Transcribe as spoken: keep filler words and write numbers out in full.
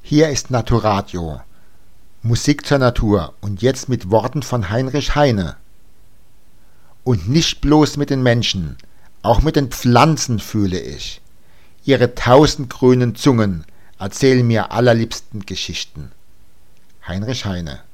Hier ist Naturadio, Musik zur Natur und jetzt mit Worten von Heinrich Heine. Und nicht bloß mit den Menschen, auch mit den Pflanzen fühle ich. Ihre tausend grünen Zungen erzählen mir allerliebsten Geschichten. Heinrich Heine.